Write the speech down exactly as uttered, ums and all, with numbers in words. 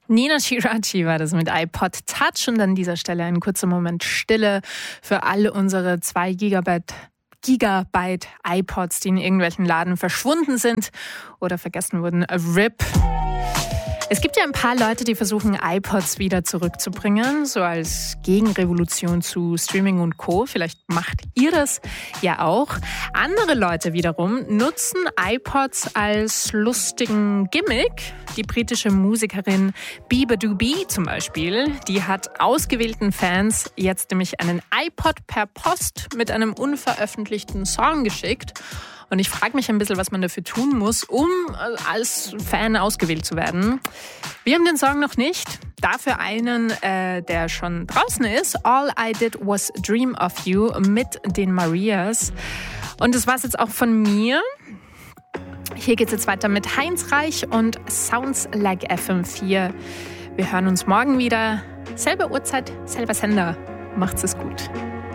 Nina Shirachi war das mit iPod Touch und an dieser Stelle ein kurzer Moment Stille für alle unsere zwei Gigabyte Gigabyte iPods, die in irgendwelchen Laden verschwunden sind oder vergessen wurden. A R I P. Es gibt ja ein paar Leute, die versuchen, iPods wieder zurückzubringen, so als Gegenrevolution zu Streaming und Co. Vielleicht macht ihr das ja auch. Andere Leute wiederum nutzen iPods als lustigen Gimmick. Die britische Musikerin Bieber-Doo-Bee zum Beispiel, die hat ausgewählten Fans jetzt nämlich einen iPod per Post mit einem unveröffentlichten Song geschickt. Und ich frage mich ein bisschen, was man dafür tun muss, um als Fan ausgewählt zu werden. Wir haben den Song noch nicht. Dafür einen, äh, der schon draußen ist. All I Did Was Dream of You mit den Marias. Und das war's jetzt auch von mir. Hier geht's jetzt weiter mit Heinz Reich und Sounds Like F M vier. Wir hören uns morgen wieder. Selbe Uhrzeit, selber Sender. Macht's es gut.